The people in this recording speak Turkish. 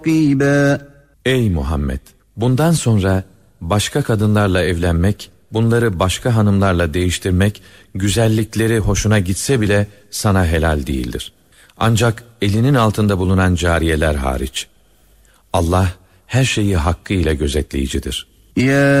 Ey Muhammed! Bundan sonra başka kadınlarla evlenmek, bunları başka hanımlarla değiştirmek, güzellikleri hoşuna gitse bile sana helal değildir. Ancak elinin altında bulunan cariyeler hariç. Allah her şeyi hakkıyla gözetleyicidir. Ya